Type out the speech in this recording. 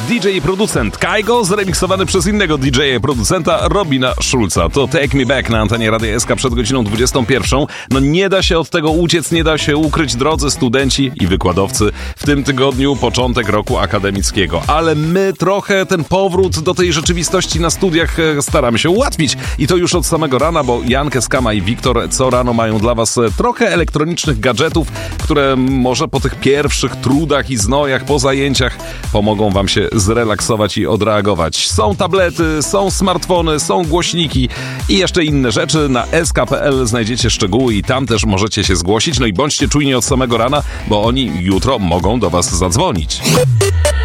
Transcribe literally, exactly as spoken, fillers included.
D J i producent Kaigo, zremiksowany przez innego D J i producenta Robina Schulza. To Take Me Back na antenie Radia S K przed godziną dwudziestą pierwszą. No nie da się od tego uciec, nie da się ukryć, drodzy studenci i wykładowcy. W tym tygodniu początek roku akademickiego, ale my trochę ten powrót do tej rzeczywistości na studiach staramy się ułatwić. I to już od samego rana, bo Jankę, Skama i Wiktor co rano mają dla was trochę elektronicznych gadżetów, które może po tych pierwszych trudach i znojach, po zajęciach pomogą wam się zrelaksować i odreagować. Są tablety, są smartfony, są głośniki i jeszcze inne rzeczy. Na s k kropka p l znajdziecie szczegóły i tam też możecie się zgłosić. No i bądźcie czujni od samego rana, bo oni jutro mogą do was zadzwonić.